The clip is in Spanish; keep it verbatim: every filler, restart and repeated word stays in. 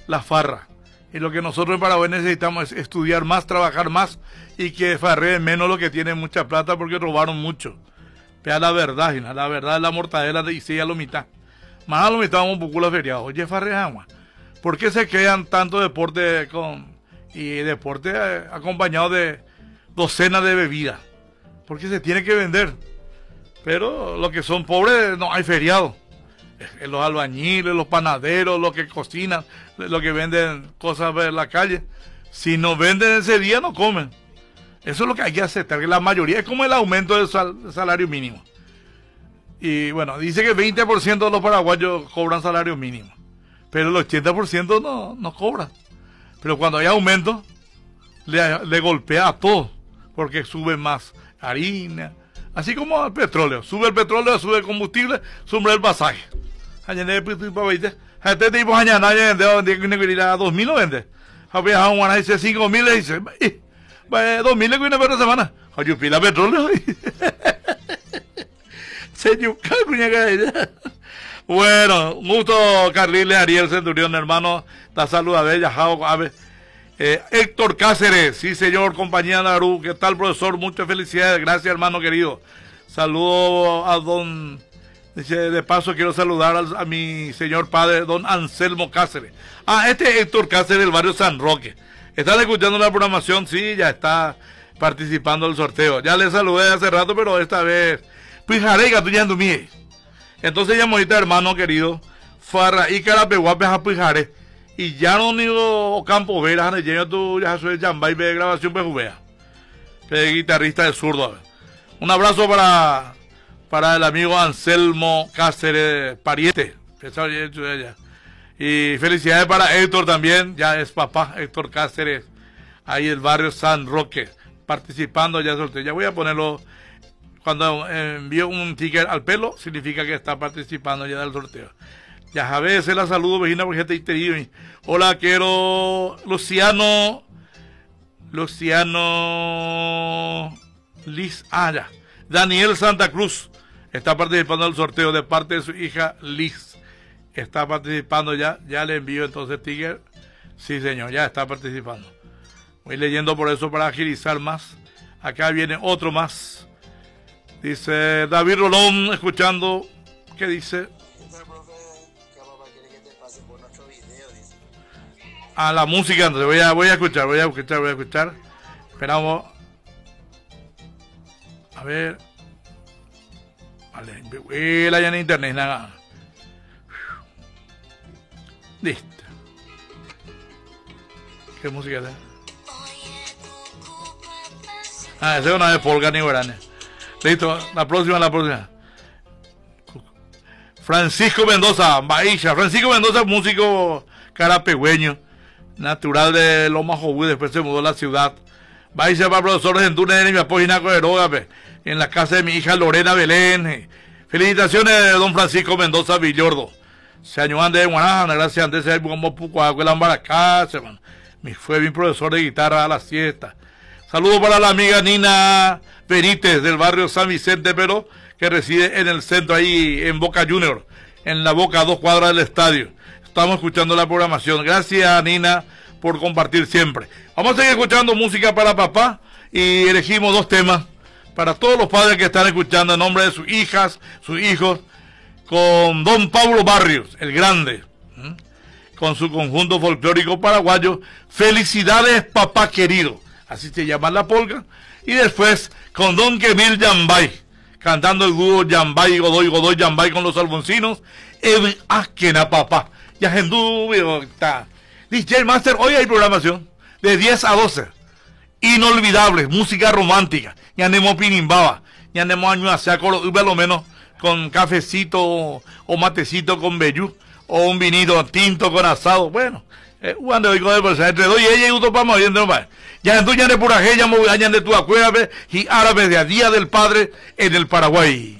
la farra. Y lo que nosotros en Paraguay necesitamos es estudiar más, trabajar más y que farreen menos los que tienen mucha plata porque robaron mucho. Pero la verdad, Gina, la verdad es la mortadela de Isilla a la mitad. Más a la mitad vamos un poco los feriados. Oye, farreamos. ¿Por qué se quedan tanto deporte con y deporte eh, acompañado de docenas de bebidas? Porque se tiene que vender. Pero los que son pobres no hay feriado. Los albañiles, los panaderos, los que cocinan, los que venden cosas en la calle, si no venden ese día no comen. Eso es lo que hay que aceptar, que la mayoría es como el aumento del sal, salario mínimo. Y bueno, dice que veinte por ciento de los paraguayos cobran salario mínimo, pero el ochenta por ciento no, no cobra. Pero cuando hay aumento, le, le golpea a todos, porque sube más harina, así como el petróleo. Sube el petróleo, sube el combustible, sube el pasaje. Este tipo mañana vende a dos mil no vende. A una dice cinco mil le dice dos mil le cuida por semana. Oye, pila petróleo. Señor, bueno, un gusto, Carliles, Ariel Centurión, hermano. La saluda bella, Jao, Ave. Eh, Héctor Cáceres, sí señor, compañía Narú. ¿Qué tal, profesor? Muchas felicidades. Gracias, hermano querido. Saludo a don. Dice, de paso quiero saludar a, a mi señor padre, don Anselmo Cáceres. Ah, este es Héctor Cáceres del barrio San Roque. ¿Están escuchando la programación? Sí, ya está participando del sorteo. Ya le saludé hace rato, pero esta vez... Pues jarega, tú ya andumí. Entonces ya ahorita, hermano querido, farra y carapeguape a pujare. Y ya no nigo campo veras, ne lleno tú ya soy jambay de grabación pues juvea. Que guitarrista de zurdo. Un abrazo para... para el amigo Anselmo Cáceres, pariente. Y felicidades para Héctor también, ya es papá, Héctor Cáceres, ahí el barrio San Roque, participando ya sorteo. Ya voy a ponerlo, cuando envío un ticket al pelo, significa que está participando ya del sorteo. Ya a veces la saludo, Virginia, porque te te hola, quiero Luciano, Luciano Liz, ah, ya. Daniel Santa Cruz está participando del sorteo de parte de su hija Liz. Está participando ya, ya le envío entonces Tiger. Sí, señor, ya está participando. Voy leyendo por eso para agilizar más. Acá viene otro más. Dice David Rolón, escuchando. ¿Qué dice? A la música, entonces voy a, voy a escuchar, voy a escuchar, voy a escuchar. Esperamos. A ver. Vale, la ya en internet, nada. Listo. ¿Qué música es? Ah, esa es una de Polka ni Guarane. Listo, la próxima, la próxima. Francisco Mendoza, Baisha. Francisco Mendoza, músico carapegüeño, natural de Loma Jobú, después se mudó a la ciudad. Baisha para profesores en Túnez, en mi apoyo en la casa de mi hija Lorena Belén. Felicitaciones, don Francisco Mendoza Villordo. Se año de Guanajana, gracias antes de como Pucuacuela Ambaracá, me fue mi profesor de guitarra a la siesta. Saludos para la amiga Nina Benítez del barrio San Vicente, pero que reside en el centro ahí en Boca Junior, en la Boca, a dos cuadras del estadio. Estamos escuchando la programación. Gracias, Nina, por compartir siempre. Vamos a seguir escuchando música para papá y elegimos dos temas para todos los padres que están escuchando en nombre de sus hijas, sus hijos, con don Pablo Barrios, el grande, ¿eh? Con su conjunto folclórico paraguayo, Felicidades Papá Querido, así se llama la polka, y después con don Kemil Yambay, cantando el dúo Yambay, Godoy, Godoy, Yambay con los alfonsinos, Ev Asquena Papá, ya en dúo, está. D J Master, hoy hay programación, de diez a doce, inolvidable, música romántica, ya nemo pinimbaba, ya nemo año hacia coro, y lo menos, con cafecito o matecito con vellú o un vinito tinto con asado. Bueno, eh, cuando digo de persona entre dos y ella y uno para morir, no más. Ya entonces ya de pura ya me de tu acuerdo y árabes de a Día del Padre en el Paraguay.